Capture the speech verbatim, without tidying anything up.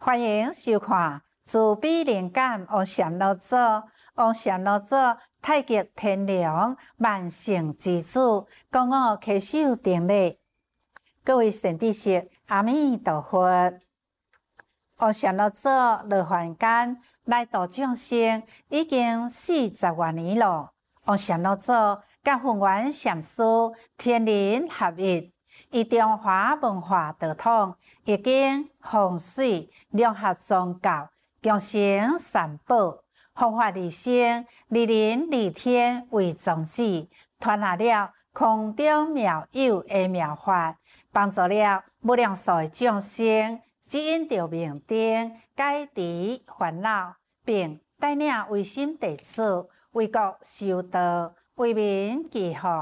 欢迎收看慈悲灵感王禅老祖，王禅老祖太极天良万圣之主，讲我稽首定礼。各位善知识，阿弥陀佛。王禅老祖落凡间来度众生已经四十多年了。王禅老祖甲弘源禅师天人合一，以中华文化道统、易经、风水融合宗教，共生三宝，弘法利生、利人利天为宗旨，传下了空中妙有的妙法，帮助了无量数的众生指引着明灯，解除烦恼，并带领唯心弟子为国修道，为民祈福。